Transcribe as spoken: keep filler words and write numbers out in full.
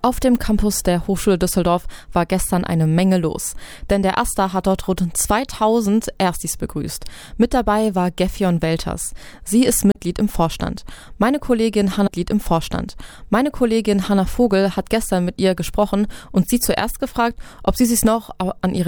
Auf dem Campus der Hochschule Düsseldorf war gestern eine Menge los, denn der AStA hat dort rund zweitausend Erstis begrüßt. Mit dabei war Gefjon Welters. Sie ist Mitglied im Vorstand. Meine Kollegin Hanna Mitglied im Vorstand. Meine Kollegin Hanna Vogel hat gestern mit ihr gesprochen und sie zuerst gefragt, ob sie sich noch an ihre